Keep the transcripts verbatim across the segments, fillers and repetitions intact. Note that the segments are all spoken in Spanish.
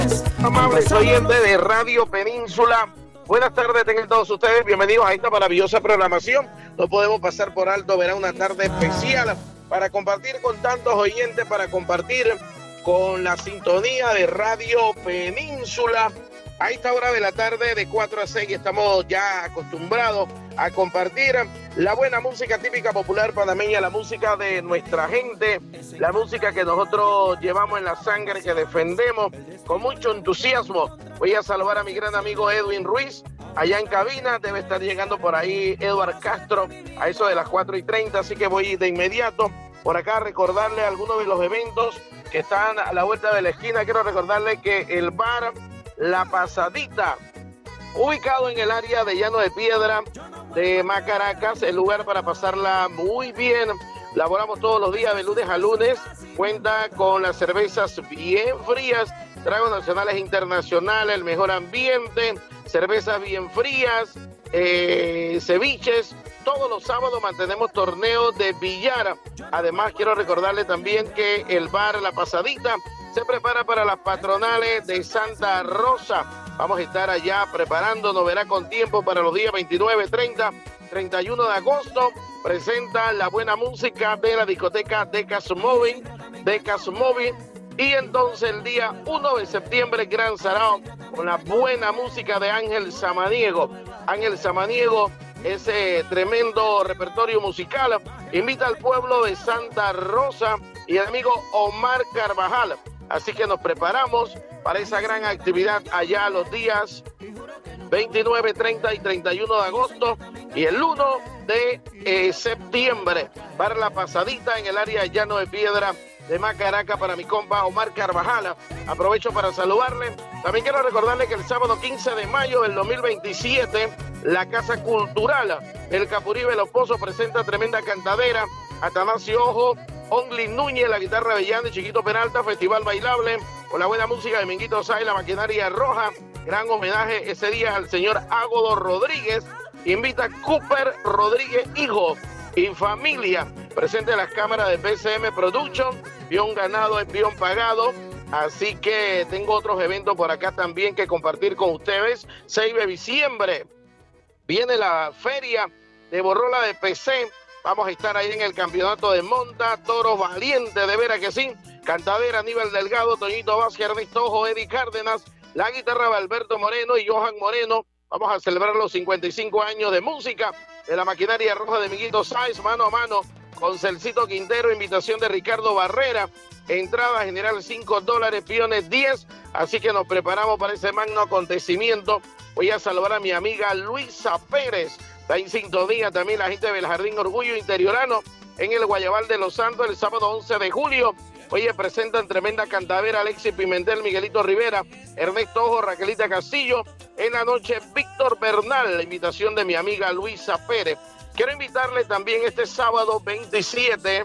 Amables oyentes de Radio Península, buenas tardes tengan todos ustedes, bienvenidos a esta maravillosa programación. No podemos pasar por alto, verá una tarde especial para compartir con tantos oyentes, para compartir con la sintonía de Radio Península. A esta hora de la tarde, de cuatro a seis, estamos ya acostumbrados a compartir la buena música típica popular panameña, la música de nuestra gente, la música que nosotros llevamos en la sangre, que defendemos con mucho entusiasmo. Voy a saludar a mi gran amigo Edwin Ruiz, allá en cabina, debe estar llegando por ahí Eduard Castro, a eso de las cuatro y treinta, así que voy de inmediato por acá a recordarle algunos de los eventos que están a la vuelta de la esquina. Quiero recordarle que el bar La Pasadita, ubicado en el área de Llano de Piedra de Macaracas, el lugar para pasarla muy bien. Laboramos todos los días de lunes a lunes, cuenta con las cervezas bien frías, tragos nacionales e internacionales, el mejor ambiente, cervezas bien frías, eh, ceviches. Todos los sábados mantenemos torneos de billar. Además, quiero recordarle también que el bar La Pasadita se prepara para las patronales de Santa Rosa. Vamos a estar allá preparándonos, verá, con tiempo para los días veintinueve, treinta, treinta y uno de agosto. Presenta la buena música de la discoteca Decas Móvil, Decas Móvil. Y entonces el día uno de septiembre, Gran Sarao, con la buena música de Ángel Samaniego. Ángel Samaniego, ese tremendo repertorio musical, invita al pueblo de Santa Rosa y el amigo Omar Carvajal. Así que nos preparamos para esa gran actividad allá los días veintinueve, treinta y treinta y uno de agosto y el uno de eh, septiembre para La Pasadita en el área Llano de Piedra de Macaracas para mi compa Omar Carvajal. Aprovecho para saludarle. También quiero recordarle que el sábado quince de mayo del dos mil veintisiete, la Casa Cultural El Capuribe Los Pozos presenta tremenda cantadera. Atanasio Ojo, Only Núñez, la guitarra Avellana y Chiquito Peralta, festival bailable con la buena música de Minguito Say, la maquinaria roja. Gran homenaje ese día al señor Ágodo Rodríguez. Invita Cooper Rodríguez, hijo y familia. Presente las cámaras de P C M Production, peón ganado es peón pagado. Así que tengo otros eventos por acá también que compartir con ustedes. seis de diciembre viene la feria de Borrola de P C. Vamos a estar ahí en el campeonato de monta, toros valientes, de veras que sí. Cantadera, Aníbal Delgado, Toñito Vázquez, Ernesto Ojo, Eddie Cárdenas, la guitarra de Alberto Moreno y Johan Moreno. Vamos a celebrar los cincuenta y cinco años de música de la maquinaria roja de Miguito Sáez, mano a mano con Celcito Quintero, invitación de Ricardo Barrera. Entrada general cinco dólares, piones diez. Así que nos preparamos para ese magno acontecimiento. Voy a saludar a mi amiga Luisa Pérez. Está en sintonía también la gente del Jardín Orgullo Interiorano en el Guayabal de Los Santos el sábado once de julio. Oye, presentan tremenda cantadera Alexis Pimentel, Miguelito Rivera, Ernesto Ojo, Raquelita Castillo. En la noche, Víctor Bernal, la invitación de mi amiga Luisa Pérez. Quiero invitarle también este sábado veintisiete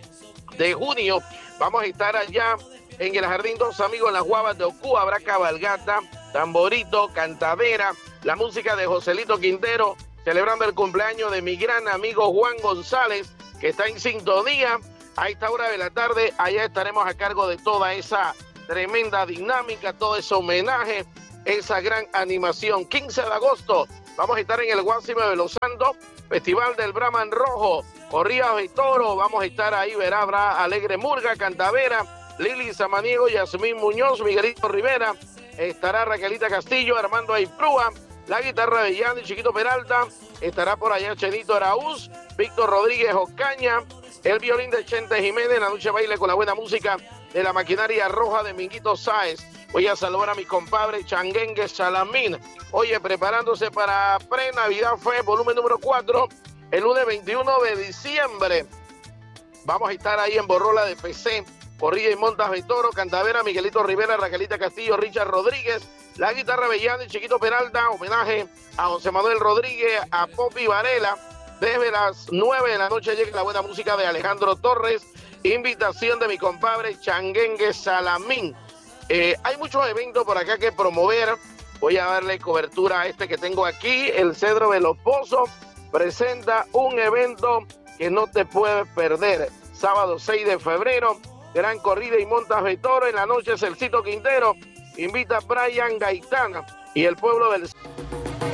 de junio. Vamos a estar allá en el Jardín Dos Amigos en las Guavas de Ocú. Habrá cabalgata, tamborito, cantadera, la música de Joselito Quintero, celebrando el cumpleaños de mi gran amigo Juan González, que está en sintonía. A esta hora de la tarde, allá estaremos a cargo de toda esa tremenda dinámica, todo ese homenaje, esa gran animación. quince de agosto, vamos a estar en el Guásimo de Los Santos, Festival del Brahman Rojo, corridas de toro, vamos a estar ahí, verá, habrá Alegre Murga, Cantavera, Lili Samaniego, Yasmín Muñoz, Miguelito Rivera, estará Raquelita Castillo, Armando Aiprúa, la guitarra de Yandy Chiquito Peralta, estará por allá Chenito Araúz, Víctor Rodríguez Ocaña, el violín de Chente Jiménez, la noche baile con la buena música de la maquinaria roja de Minguito Sáez. Voy a saludar a mi compadre Changuengue Salamín. Oye, preparándose para pre-Navidad fue volumen número cuatro, el lunes veintiuno de diciembre. Vamos a estar ahí en Borrola de P C, corrida y montas de toro, Cantavera, Miguelito Rivera, Raquelita Castillo, Richard Rodríguez, la guitarra Avellana y Chiquito Peralta, homenaje a José Manuel Rodríguez, a Popi Varela. Desde las nueve de la noche llega la buena música de Alejandro Torres, invitación de mi compadre Changuengue Salamín. Eh, hay muchos eventos por acá que promover. Voy a darle cobertura a este que tengo aquí. El Cedro de los Pozos presenta un evento que no te puedes perder. Sábado seis de febrero, gran corrida y montas de toro. En la noche, Celcito Quintero invita a Brian Gaitana y el pueblo del